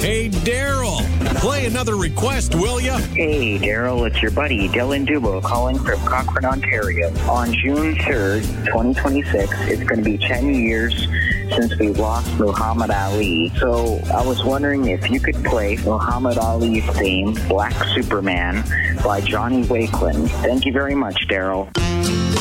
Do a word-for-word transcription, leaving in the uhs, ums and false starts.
Hey, Daryl, play another request, will ya? Hey, Daryl, it's your buddy, Dylan Dubo, calling from Cochrane, Ontario. On June third, twenty twenty-six, it's going to be ten years since we lost Muhammad Ali. So I was wondering if you could play Muhammad Ali's theme, Black Superman, by Johnny Wakeland. Thank you very much, Daryl.